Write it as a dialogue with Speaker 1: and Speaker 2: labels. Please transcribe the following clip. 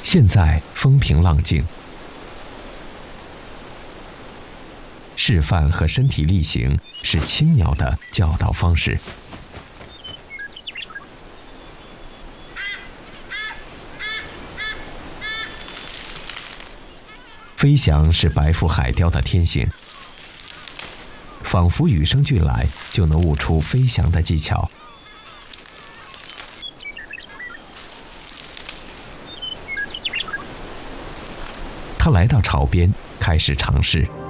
Speaker 1: 现在风平浪静。示范和身体力行是青鸟的教导方式。飞翔是白腹海雕的天性，仿佛与生俱来就能悟出飞翔的技巧。他来到巢边，开始尝试。